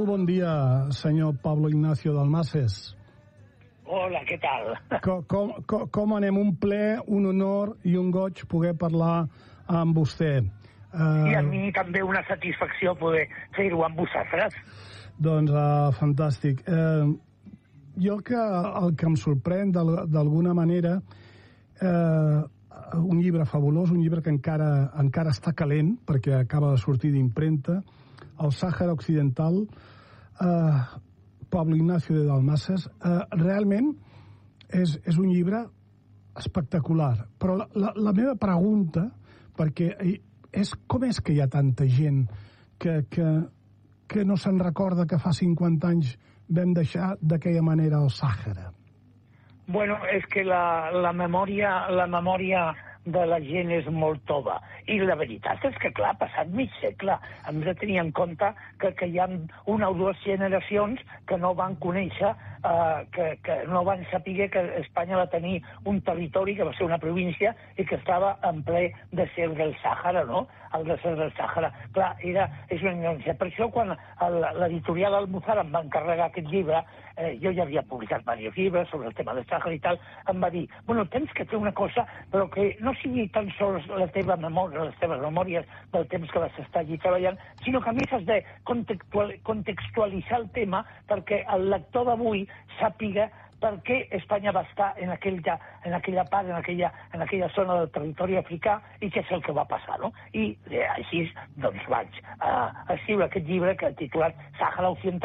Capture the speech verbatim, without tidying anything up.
Molt bon dia, senyor Pablo Ignacio Dalmases. Hola, què tal? Com, com, com, com anem? Un ple, un honor i un goig poder parlar amb vostè. Uh, I a mi també una satisfacció poder fer-ho amb vosaltres. Doncs uh, fantàstic. Uh, jo que el que em sorprèn d'alguna manera, uh, un llibre fabulós, un llibre que encara, encara està calent, perquè acaba de sortir d'impremta, El Sàhara Occidental, uh, Pablo Ignacio de Dalmases, uh, realment és, és un llibre espectacular. Però la, la, la meva pregunta, perquè és com és que hi ha tanta gent que, que, que no se'n recorda que fa cinquanta anys vam deixar d'aquella manera el Sàhara? Bueno, és que la, la memòria la memòria de la gent és molt tova. I la veritat és que, clar, passat mig segle, hem de tenir en compte que, que hi ha una o dues generacions que no van conèixer, eh, que, que no van saber que Espanya va tenir un territori que va ser una província i que estava en ple desert del Sàhara, no? El desert del Sàhara. Clar, era, és una ignorància. Per això, quan l'editorial Almuzara em va encarregar aquest llibre, eh, jo ja havia publicat diversos llibres sobre el tema del Sàhara i tal, em va dir, bueno, tens que fer una cosa, però que no sigui tan sols la teva memòria, les teves memòries del temps que vas estar allí treballant, sinó que a més has de contextualitzar el tema perquè el lector d'avui sàpiga per què Espanya va estar en aquella, en aquella part, en aquella, en aquella zona del territori africà i què és el que va passar, no? I eh, així, doncs, vaig a, a escriure aquest llibre que titulat Sàhara Occidental,